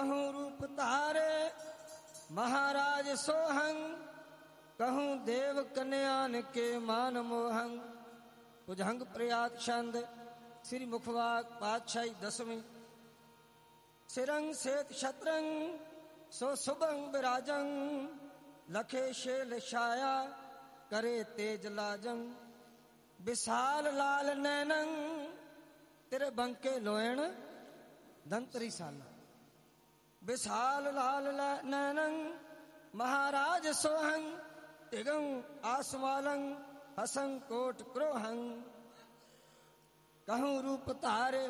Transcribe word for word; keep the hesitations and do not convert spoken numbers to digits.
कहूँ रूप तारे महाराज सोहंग, कहूँ देव कन्यान के मान मोहंग। भुजंग प्रयाग छंद श्री मुखवाक पातशाही दसवीं। सिरंग सेत शतरंग सो सुबंग विराजंग, लखे शेल छाया करे तेज लाजंग। विशाल लाल नैनंग तेरे बंके लोयण धंतरी साला। विशाल लाल नैनंग महाराज सोहंग, तिगंग आसमालंग हसंग कोट क्रोहंग। कहूँ रूप तारे